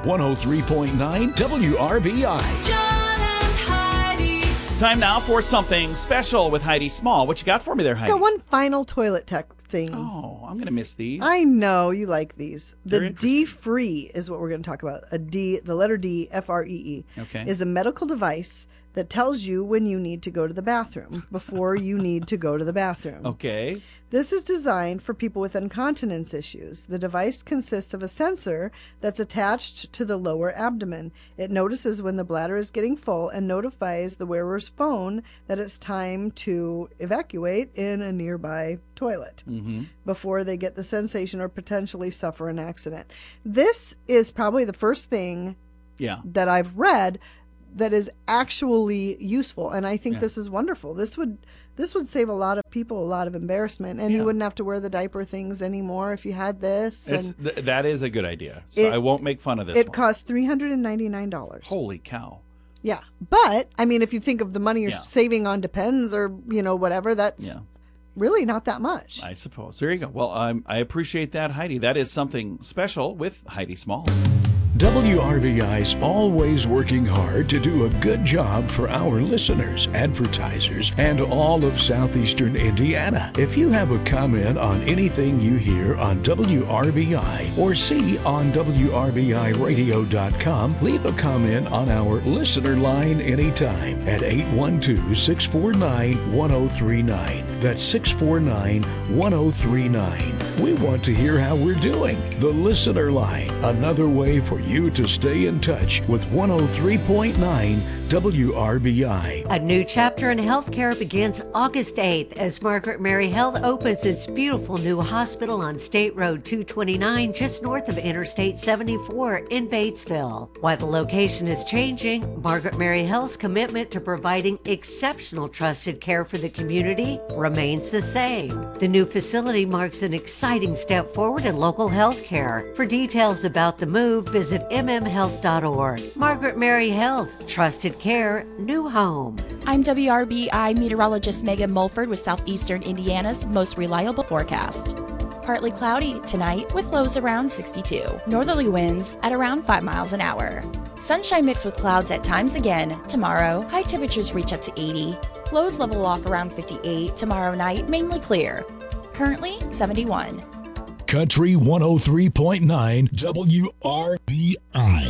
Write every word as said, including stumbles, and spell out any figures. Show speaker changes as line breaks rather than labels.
one oh three point nine W R B I.
John and Heidi.
Time now for something special with Heidi Small. What you got for me there, Heidi?
Got one final toilet tech thing.
Oh, I'm going to miss these.
I know you like these.
They're
The
interesting.
D-Free is what we're going to talk about. A D, the letter D, F R E E,
Okay.
is a medical device that tells you when you need to go to the bathroom before you need to go to the bathroom.
Okay.
This is designed for people with incontinence issues. The device consists of a sensor that's attached to the lower abdomen. It notices when the bladder is getting full and notifies the wearer's phone that it's time to evacuate in a nearby toilet
Mm-hmm.
before they get the sensation or potentially suffer an accident. This is probably the first thing
Yeah.
that I've read that is actually useful, and I think
Yeah.
this is wonderful. This would this would save a lot of people a lot of embarrassment, and
Yeah.
you wouldn't have to wear the diaper things anymore if you had this.
It's,
And
th- that is a good idea. So
It-
I won't make fun of this
it
one.
costs three hundred ninety-nine dollars.
Holy cow.
Yeah, but I mean, if you think of the money you're
Yeah.
saving on Depends or you know whatever, that's
Yeah.
really not that much.
I suppose. There you go. Well, um, I appreciate that, Heidi. That is something special with Heidi Small.
W R V I's always working hard to do a good job for our listeners, advertisers, and all of southeastern Indiana. If you have a comment on anything you hear on W R V I or see on W R V I radio dot com, leave a comment on our listener line anytime at eight one two, six four nine, one oh three nine. That's six four nine, one oh three nine. We want to hear how we're doing. The listener line, another way for you to stay in touch with one oh three point nine W R B I.
A new chapter in healthcare begins August eighth as Margaret Mary Health opens its beautiful new hospital on State Road two twenty-nine, just north of Interstate seventy-four in Batesville. While the location is changing, Margaret Mary Health's commitment to providing exceptional trusted care for the community remains the same. The new facility marks an exciting step forward in local healthcare. For details about the move, visit m m health dot org. Margaret Mary Health, trusted care, new home.
I'm W R B I meteorologist Megan Mulford with Southeastern Indiana's most reliable forecast. Partly cloudy tonight with lows around sixty-two. Northerly winds at around five miles an hour. Sunshine mixed with clouds at times again. Tomorrow, high temperatures reach up to eighty. Lows level off around fifty-eight. Tomorrow night, mainly clear. Currently, seventy-one.
Country one oh three point nine W R B I.